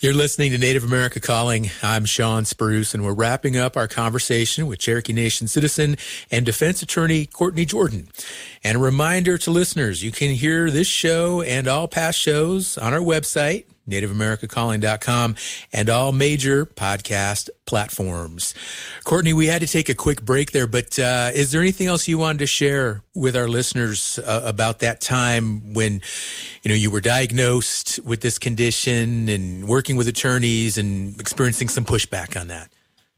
You're listening to Native America Calling. I'm Sean Spruce, and we're wrapping up our conversation with Cherokee Nation citizen and defense attorney Courtney Jordan. And a reminder to listeners, you can hear this show and all past shows on our website, nativeamericacalling.com, and all major podcast platforms. Courtney, we had to take a quick break there, but is there anything else you wanted to share with our listeners about that time when, you were diagnosed with this condition and working with attorneys and experiencing some pushback on that?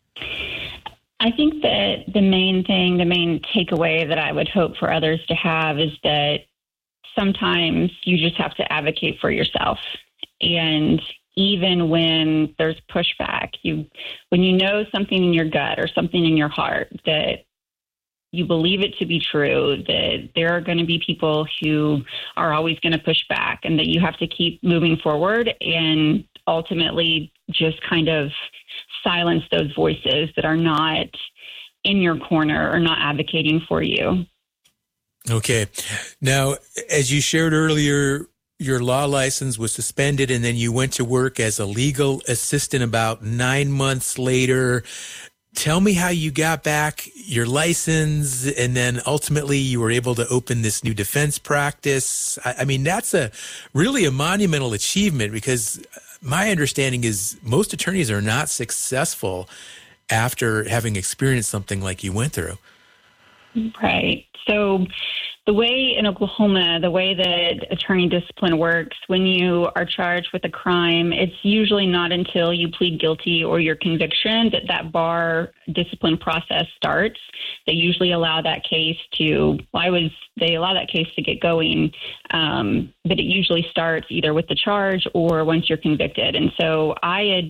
I think that the main takeaway that I would hope for others to have is that sometimes you just have to advocate for yourself. And even when there's pushback, when you know something in your gut or something in your heart that you believe it to be true, that there are going to be people who are always going to push back, and that you have to keep moving forward and ultimately just kind of silence those voices that are not in your corner or not advocating for you. Okay. Now, as you shared earlier, your law license was suspended, and then you went to work as a legal assistant about 9 months later. Tell me how you got back your license, and then ultimately you were able to open this new defense practice. I mean, that's really a monumental achievement, because my understanding is most attorneys are not successful after having experienced something like you went through. Right. So the way in Oklahoma, the way that attorney discipline works, when you are charged with a crime, it's usually not until you plead guilty or your conviction that bar discipline process starts. They usually allow that case to, they allow that case to get going, but it usually starts either with the charge or once you're convicted. And so I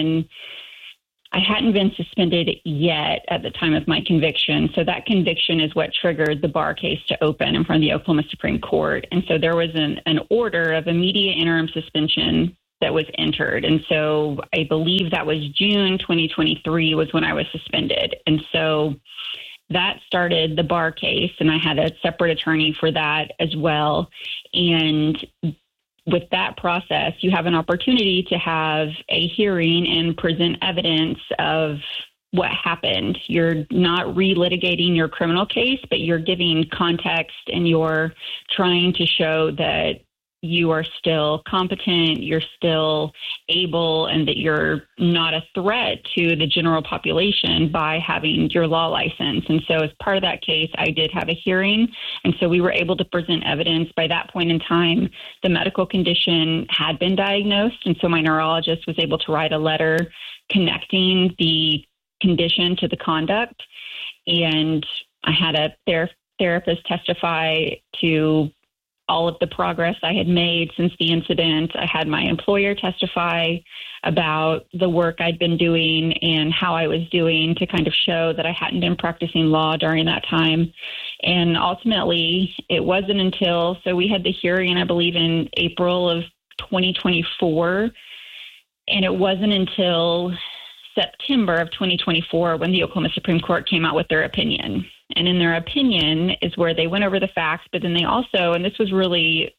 hadn't been suspended yet at the time of my conviction. So that conviction is what triggered the bar case to open in front of the Oklahoma Supreme Court. And so there was an order of immediate interim suspension that was entered. And so I believe that was June 2023 was when I was suspended. And so that started the bar case, and I had a separate attorney for that as well. And with that process, you have an opportunity to have a hearing and present evidence of what happened. You're not relitigating your criminal case, but you're giving context, and you're trying to show that you are still competent, you're still able, and that you're not a threat to the general population by having your law license. And so as part of that case, I did have a hearing. And so we were able to present evidence. By that point in time, the medical condition had been diagnosed. And so my neurologist was able to write a letter connecting the condition to the conduct. And I had a therapist testify to all of the progress I had made since the incident. I had my employer testify about the work I'd been doing and how I was doing to kind of show that I hadn't been practicing law during that time. And ultimately, it wasn't until, so we had the hearing, I believe, in April of 2024. And it wasn't until September of 2024 when the Oklahoma Supreme Court came out with their opinion. And in their opinion is where they went over the facts, but then they also, and this was really,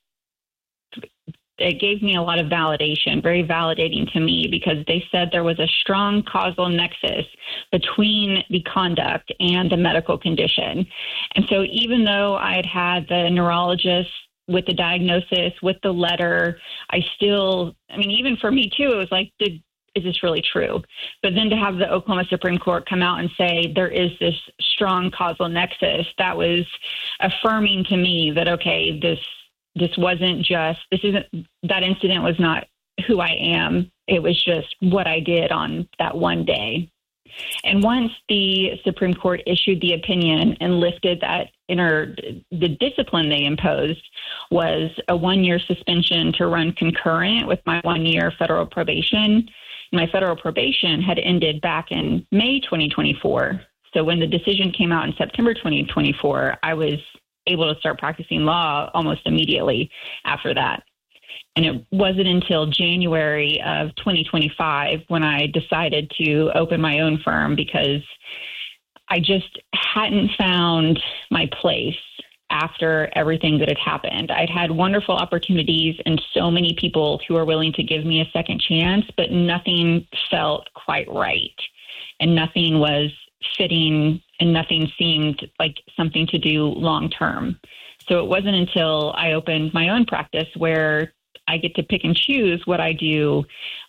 it gave me a lot of validation, very validating to me, because they said there was a strong causal nexus between the conduct and the medical condition. And so even though I'd had the neurologist with the diagnosis, with the letter, even for me too, it was like, is this really true? But then to have the Oklahoma Supreme Court come out and say there is this strong causal nexus, that was affirming to me that, okay, that incident was not who I am. It was just what I did on that one day. And once the Supreme Court issued the opinion and lifted that the discipline they imposed was a 1-year suspension to run concurrent with my 1-year federal probation. My federal probation had ended back in May 2024. So when the decision came out in September 2024, I was able to start practicing law almost immediately after that. And it wasn't until January of 2025 when I decided to open my own firm, because I just hadn't found my place after everything that had happened. I'd had wonderful opportunities and so many people who were willing to give me a second chance, but nothing felt quite right and nothing was fitting and nothing seemed like something to do long term. So it wasn't until I opened my own practice where I get to pick and choose what I do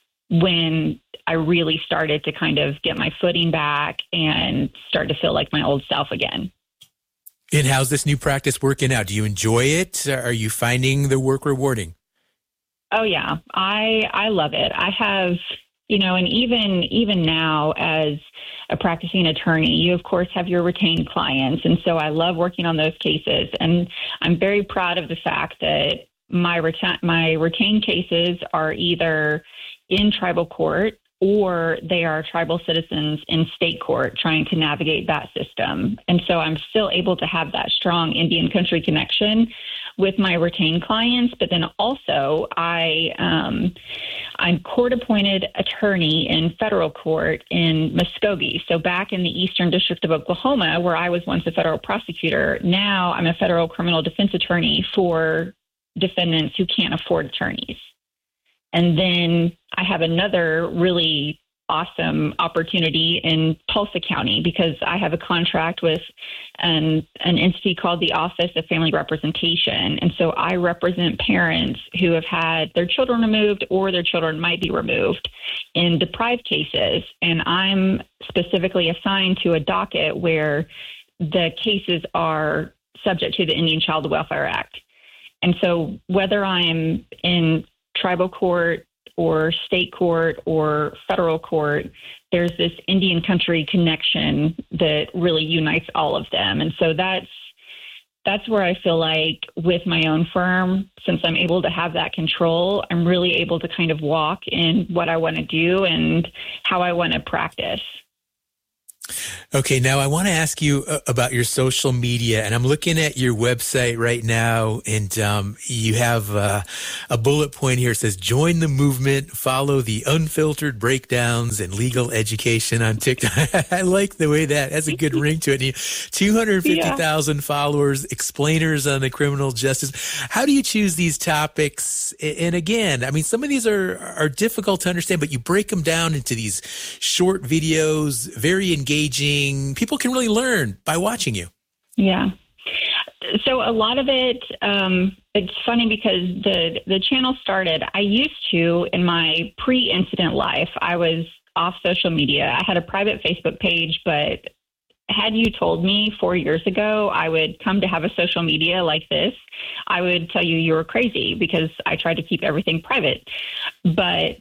when I really started to kind of get my footing back and start to feel like my old self again. And how's this new practice working out? Do you enjoy it? Are you finding the work rewarding? Oh, yeah. I love it. I have, and even now as a practicing attorney, you, of course, have your retained clients. And so I love working on those cases. And I'm very proud of the fact that my retained cases are either in tribal court or they are tribal citizens in state court trying to navigate that system. And so I'm still able to have that strong Indian country connection with my retained clients. But then also I'm court-appointed attorney in federal court in Muskogee. So back in the Eastern District of Oklahoma, where I was once a federal prosecutor, now I'm a federal criminal defense attorney for defendants who can't afford attorneys. And then I have another really awesome opportunity in Tulsa County because I have a contract with an entity called the Office of Family Representation. And so I represent parents who have had their children removed or their children might be removed in deprived cases. And I'm specifically assigned to a docket where the cases are subject to the Indian Child Welfare Act. And so whether I'm in tribal court or state court or federal court, there's this Indian country connection that really unites all of them. And so that's where I feel like with my own firm, since I'm able to have that control, I'm really able to kind of walk in what I want to do and how I want to practice. Okay, now I want to ask you about your social media, and I'm looking at your website right now, and you have a bullet point here. It says, join the movement, follow the unfiltered breakdowns and legal education on TikTok. I like the way that has a good ring to it. 250,000 followers, explainers on the criminal justice. How do you choose these topics? And again, I mean, some of these are difficult to understand, but you break them down into these short videos, very engaging. People can really learn by watching you. Yeah. So a lot of it, it's funny because the channel started, I used to, in my pre-incident life, I was off social media. I had a private Facebook page, but had you told me 4 years ago I would come to have a social media like this, I would tell you were crazy because I tried to keep everything private. But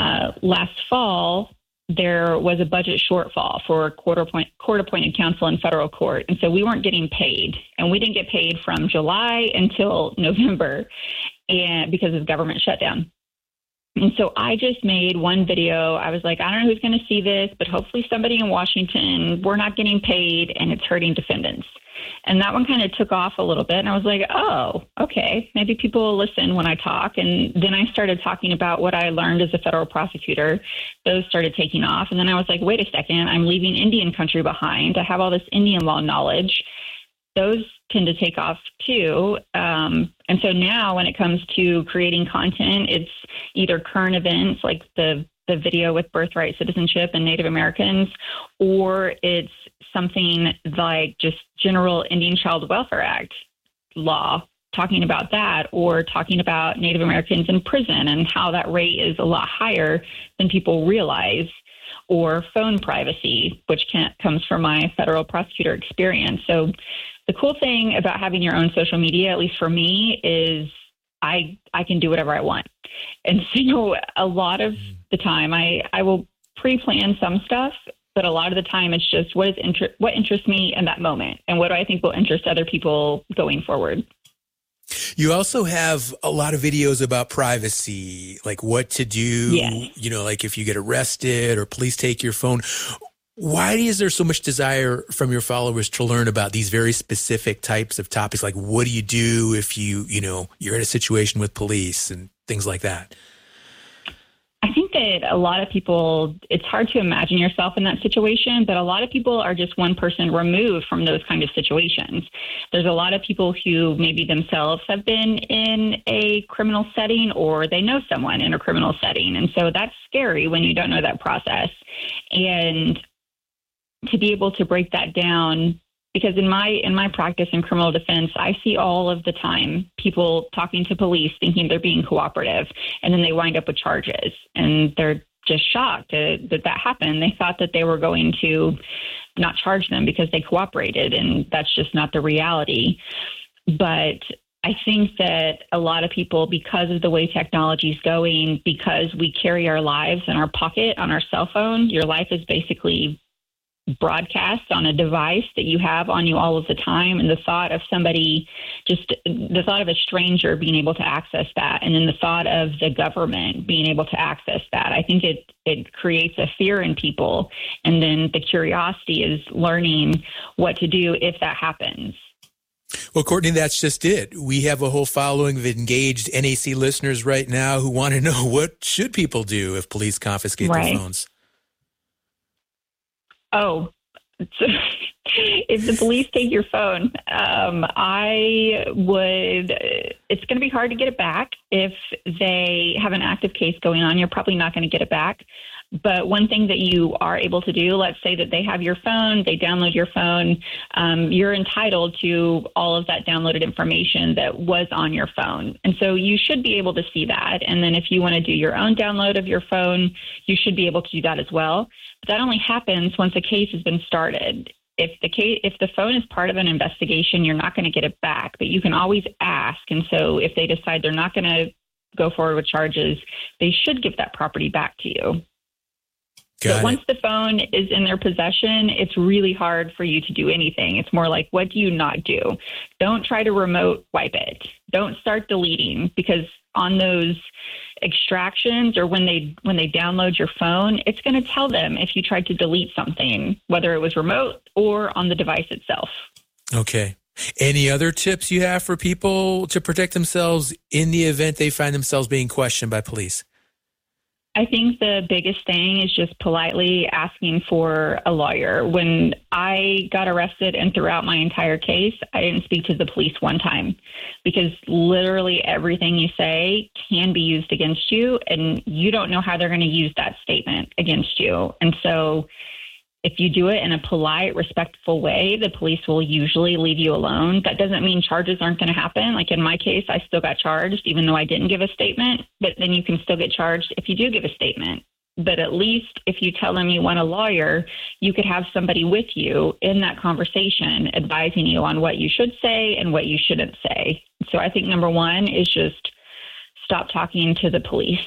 last fall, there was a budget shortfall for court-appointed counsel in federal court. And so we weren't getting paid. And we didn't get paid from July until November and because of the government shutdown. And so I just made one video. I was like, I don't know who's going to see this, but hopefully somebody in Washington, we're not getting paid and it's hurting defendants. And that one kind of took off a little bit. And I was like, oh, okay, maybe people will listen when I talk. And then I started talking about what I learned as a federal prosecutor. Those started taking off. And then I was like, wait a second, I'm leaving Indian country behind. I have all this Indian law knowledge. Those tend to take off too. And so now when it comes to creating content, it's either current events like the video with birthright citizenship and Native Americans, or it's something like just general Indian Child Welfare Act law, talking about that, or talking about Native Americans in prison and how that rate is a lot higher than people realize, or phone privacy, which comes from my federal prosecutor experience. So the cool thing about having your own social media, at least for me, is I can do whatever I want. And so a lot of the time I will pre-plan some stuff, but a lot of the time it's just what interests me in that moment and what do I think will interest other people going forward. You also have a lot of videos about privacy, like what to do, yes. Like if you get arrested or police take your phone. Why is there so much desire from your followers to learn about these very specific types of topics? Like what do you do if you're in a situation with police and things like that? I think that a lot of people, it's hard to imagine yourself in that situation, but a lot of people are just one person removed from those kind of situations. There's a lot of people who maybe themselves have been in a criminal setting, or they know someone in a criminal setting. And so that's scary when you don't know that process. And to be able to break that down, because in my practice in criminal defense, I see all of the time people talking to police thinking they're being cooperative, and then they wind up with charges, and they're just shocked that happened. They thought that they were going to not charge them because they cooperated, and that's just not the reality. But I think that a lot of people, because of the way technology is going, because we carry our lives in our pocket on our cell phone, your life is basically broadcast on a device that you have on you all of the time. And the thought of the thought of a stranger being able to access that, and then the thought of the government being able to access that, I think it creates a fear in people. And then the curiosity is learning what to do if that happens. Well, Courtney, that's just it. We have a whole following of engaged NAC listeners right now who want to know, what should people do if police confiscate their phones? Oh, if the police take your phone, it's going to be hard to get it back. If they have an active case going on, you're probably not going to get it back. But one thing that you are able to do, let's say that they have your phone, they download your phone, you're entitled to all of that downloaded information that was on your phone. And so you should be able to see that. And then if you want to do your own download of your phone, you should be able to do that as well. But that only happens once a case has been started. If the phone is part of an investigation, you're not going to get it back, but you can always ask. And so if they decide they're not going to go forward with charges, they should give that property back to you. But once the phone is in their possession, it's really hard for you to do anything. It's more like, what do you not do? Don't try to remote wipe it. Don't start deleting, because on those extractions, or when they download your phone, it's going to tell them if you tried to delete something, whether it was remote or on the device itself. Okay. Any other tips you have for people to protect themselves in the event they find themselves being questioned by police? I think the biggest thing is just politely asking for a lawyer. When I got arrested and throughout my entire case, I didn't speak to the police one time, because literally everything you say can be used against you, and you don't know how they're going to use that statement against you. And so if you do it in a polite, respectful way, the police will usually leave you alone. That doesn't mean charges aren't going to happen. Like in my case, I still got charged, even though I didn't give a statement. But then you can still get charged if you do give a statement. But at least if you tell them you want a lawyer, you could have somebody with you in that conversation advising you on what you should say and what you shouldn't say. So I think number one is just stop talking to the police.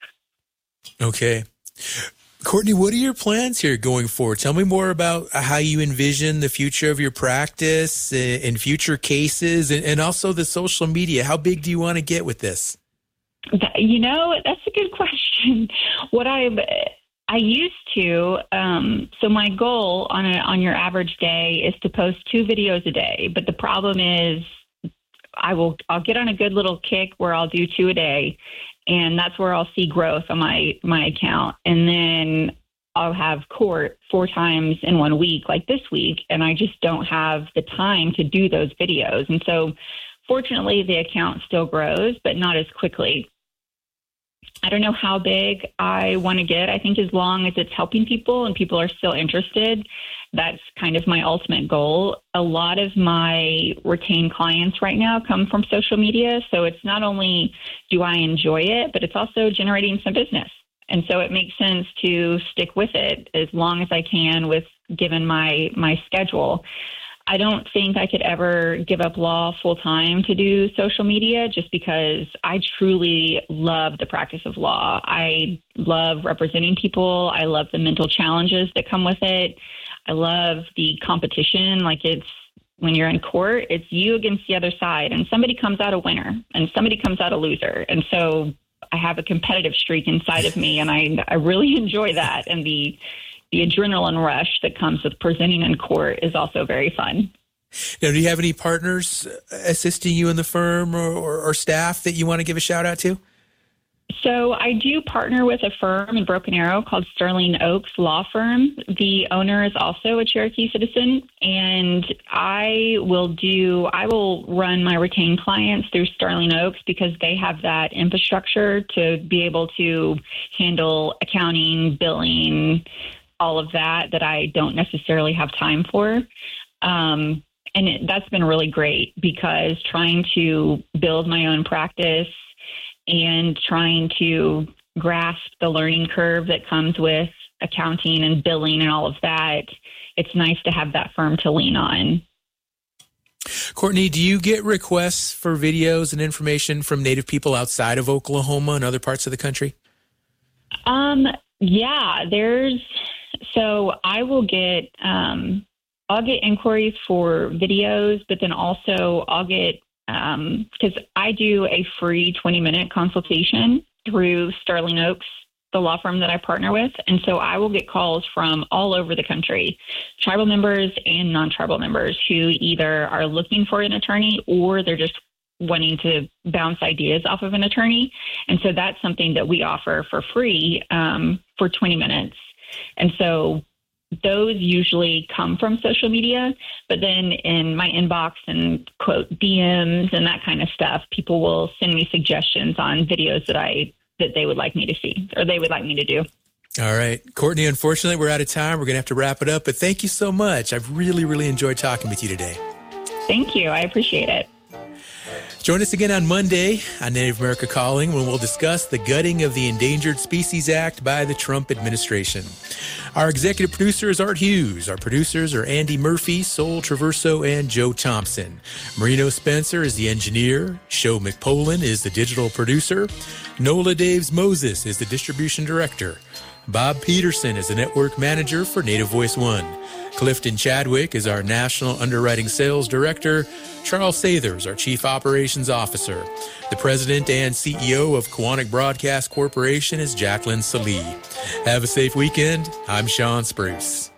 Okay. Courtney, what are your plans here going forward? Tell me more about how you envision the future of your practice and future cases, and also the social media. How big do you want to get with this? You know, that's a good question. What I used to, so my goal on your average day is to post 2 videos a day. But the problem is I'll get on a good little kick where I'll do 2 a day. And that's where I'll see growth on my account. And then I'll have court 4 times in 1 week, like this week, and I just don't have the time to do those videos. And so fortunately, the account still grows, but not as quickly. I don't know how big I want to get. I think as long as it's helping people and people are still interested, that's kind of my ultimate goal. A lot of my retained clients right now come from social media. So it's not only do I enjoy it, but it's also generating some business. And so it makes sense to stick with it as long as I can given my schedule. I don't think I could ever give up law full time to do social media, just because I truly love the practice of law. I love representing people. I love the mental challenges that come with it. I love the competition. Like, it's when you're in court, it's you against the other side, and somebody comes out a winner and somebody comes out a loser. And so I have a competitive streak inside of me, and I really enjoy that. And the adrenaline rush that comes with presenting in court is also very fun. Now, do you have any partners assisting you in the firm or staff that you want to give a shout out to? So I do partner with a firm in Broken Arrow called Sterling Oaks Law Firm. The owner is also a Cherokee citizen, and I will run my retained clients through Sterling Oaks because they have that infrastructure to be able to handle accounting, billing, all of that I don't necessarily have time for. That's been really great because trying to build my own practice and trying to grasp the learning curve that comes with accounting and billing and all of that, it's nice to have that firm to lean on. Courtney, do you get requests for videos and information from Native people outside of Oklahoma and other parts of the country? Yeah, so I will get, I'll get inquiries for videos, but then also I'll get, because I do a free 20-minute consultation through Sterling Oaks, the law firm that I partner with. And so I will get calls from all over the country, tribal members and non-tribal members who either are looking for an attorney or they're just wanting to bounce ideas off of an attorney. And so that's something that we offer for free for 20 minutes. And so those usually come from social media, but then in my inbox and quote DMs and that kind of stuff, people will send me suggestions on videos that they would like me to see or they would like me to do. All right. Courtney, unfortunately, we're out of time. We're going to have to wrap it up, but thank you so much. I've really, really enjoyed talking with you today. Thank you. I appreciate it. Join us again on Monday on Native America Calling when we'll discuss the gutting of the Endangered Species Act by the Trump administration. Our executive producer is Art Hughes. Our producers are Andy Murphy, Sol Traverso, and Joe Thompson. Marino Spencer is the engineer. Sho McPolin is the digital producer. Nola Daves Moses is the distribution director. Bob Peterson is the network manager for Native Voice One. Clifton Chadwick is our National Underwriting Sales Director. Charles Sathers, our Chief Operations Officer. The President and CEO of Koahnic Broadcast Corporation is Jacqueline Salee. Have a safe weekend. I'm Sean Spruce.